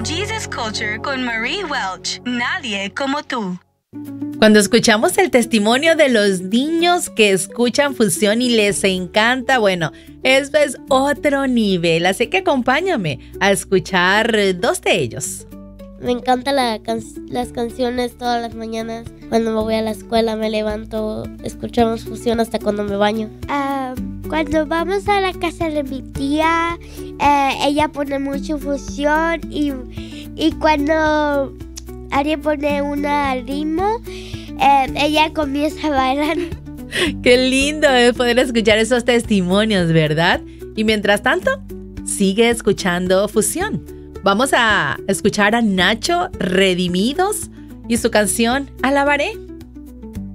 Jesus Culture con Marie Welch. Nadie como tú. Cuando escuchamos el testimonio de los niños que escuchan Fusión y les encanta, bueno, eso es otro nivel. Así que acompáñame a escuchar dos de ellos. Me encantan las canciones todas las mañanas. Cuando me voy a la escuela me levanto, escuchamos Fusión hasta cuando me baño. Cuando vamos a la casa de mi tía, ella pone mucho Fusión y cuando alguien pone una ritmo, ella comienza a bailar. Qué lindo es poder escuchar esos testimonios, ¿verdad? Y mientras tanto, sigue escuchando Fusión. Vamos a escuchar a Nacho Redimidos y su canción Alabaré.